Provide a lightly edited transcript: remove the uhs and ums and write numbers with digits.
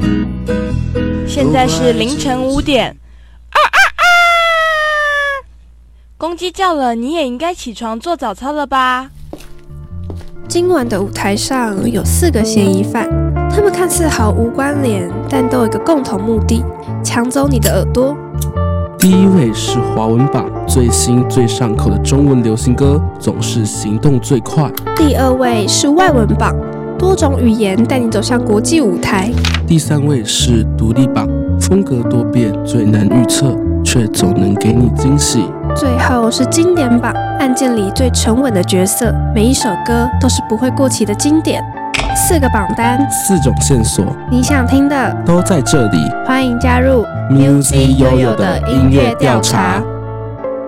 现在是凌晨5点。公鸡叫了，你也应该起床做早操了吧？ 今晚的舞台上有4个嫌疑犯，他们看似毫无关联，但都有一个共同目的：抢走你的耳朵。 第一位是华文榜最新最上口的中文流行歌，总是行动最快。 第2位是外文榜，多种语言带你走向国际舞台。 第3位是独立榜，风格多变，最难预测，却总能给你惊喜。 最后是经典榜，案件里最沉稳的角色，每一首歌都是不会过期的经典。4个榜单 ，4种线索， 你想听的都在这里。 欢迎加入 Music Yoyo 的音乐调查。